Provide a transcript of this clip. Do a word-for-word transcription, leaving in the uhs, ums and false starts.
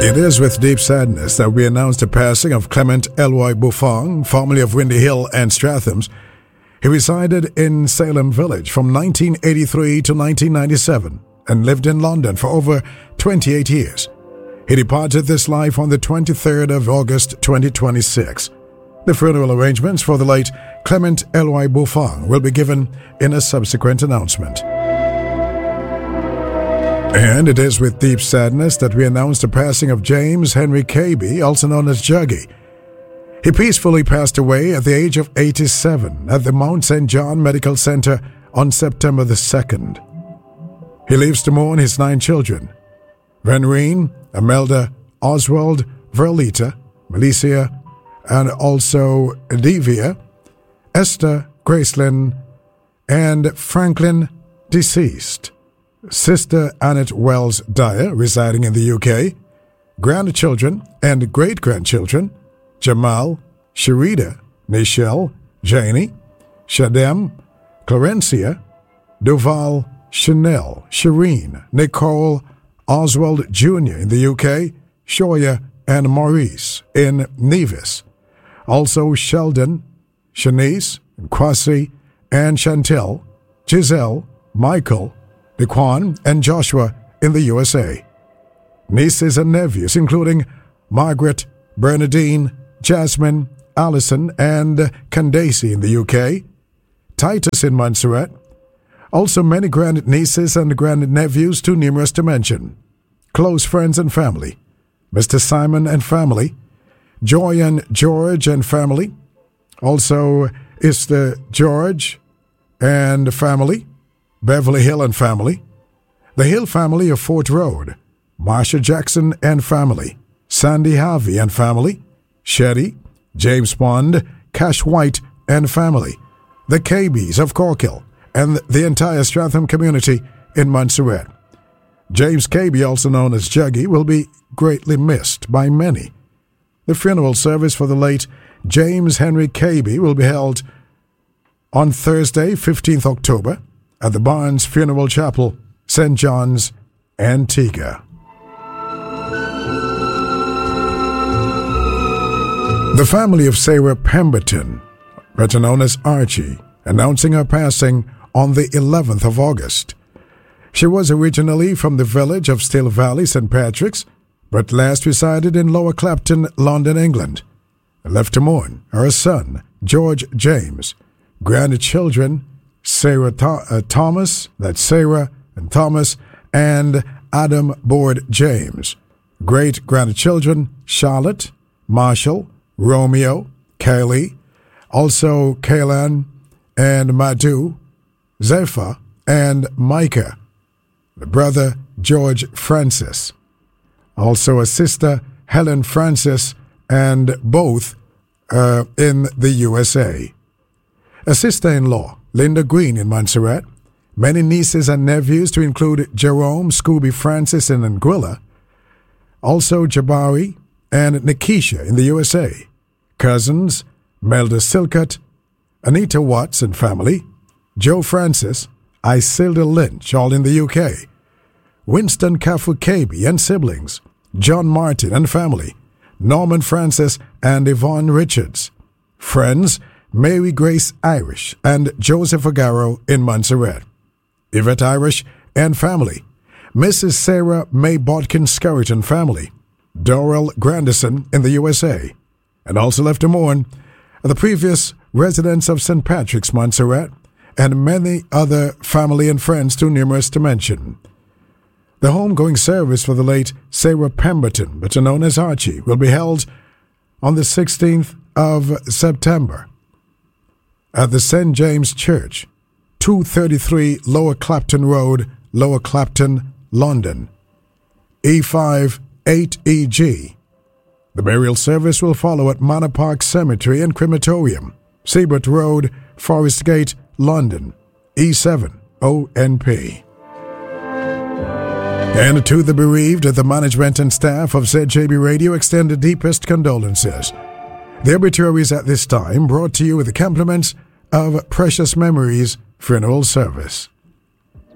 It is with deep sadness that we announce the passing of Clement Elroy Buffong, formerly of Windy Hill and Strathams. He resided in Salem Village from nineteen eighty-three to nineteen ninety-seven and lived in London for over twenty-eight years. He departed this life on the twenty-third of August twenty twenty-six. The funeral arrangements for the late Clement Elroy Buffong will be given in a subsequent announcement. And it is with deep sadness that we announce the passing of James Henry Cabey, also known as Juggy. He peacefully passed away at the age of eighty-seven at the Mount Saint John Medical Center on September the second. He leaves to mourn his nine children: Venreen, Imelda, Oswald, Verlita, Milicia, and also Devia, Esther, Gracelyn, and Franklin, deceased. Sister Annette Wells Dyer, residing in the U K, grandchildren and great-grandchildren: Jamal, Sharida, Nichelle, Janie, Shadem, Clarencia, Duval, Chanel, Shireen, Nicole, Oswald Junior in the U K, Shoya, and Maurice in Nevis. Also Sheldon, Shanice, Kwasi, and Chantel, Giselle, Michael, Daquan, and Joshua in the U S A. Nieces and nephews including Margaret, Bernadine, Jasmine, Allison, and Candace in the U K, Titus in Montserrat. Also many grandnieces and grandnephews too numerous to mention. Close friends and family: Mister Simon and family, Joy and George and family. Also Esther George and family, Beverly Hill and family, the Hill family of Fort Road, Marsha Jackson and family, Sandy Harvey and family, Shetty, James Pond, Cash White and family, the Cabeys of Corkill, and the entire Stratham community in Montserrat. James Cabey, also known as Juggy, will be greatly missed by many. The funeral service for the late James Henry Cabey will be held on Thursday, fifteenth of October, at the Barnes Funeral Chapel, Saint John's, Antigua. The family of Sarah Pemberton, better known as Archie, announcing her passing on the eleventh of August. She was originally from the village of Still Valley, Saint Patrick's, but last resided in Lower Clapton, London, England. Left to mourn her son, George James, grandchildren, Sarah Th- uh, Thomas, that's Sarah and Thomas, and Adam Board James. Great-grandchildren, Charlotte, Marshall, Romeo, Kaylee, also Kaylan and Madhu, Zephyr, and Micah. The brother, George Francis. Also a sister, Helen Francis, and both uh, in the U S A. A sister-in-law, Linda Green in Montserrat. Many nieces and nephews to include Jerome, Scooby Francis in Anguilla. Also Jabari and Nikisha in the U S A. Cousins, Melda Silcutt, Anita Watts and family, Joe Francis, Isilda Lynch, all in the U K. Winston Cafu Cabey and siblings, John Martin and family, Norman Francis and Yvonne Richards. Friends, Mary Grace Irish and Joseph Agaro in Montserrat. Yvette Irish and family, Missus Sarah May Bodkin Skerritt family, Dorel Grandison in the U S A. And also left to mourn the previous residents of Saint Patrick's, Montserrat, and many other family and friends too numerous to mention. The homegoing service for the late Sarah Pemberton, better known as Archie, will be held on the sixteenth of September at the Saint James Church, two thirty-three Lower Clapton Road, Lower Clapton, London, E five eight E G. The burial service will follow at Manor Park Cemetery and Crematorium, Seabrook Road, Forest Gate, London, E seven O N P. And to the bereaved, the management and staff of Z J B Radio extend the deepest condolences. The obituaries at this time brought to you with the compliments of Precious Memories Funeral Service.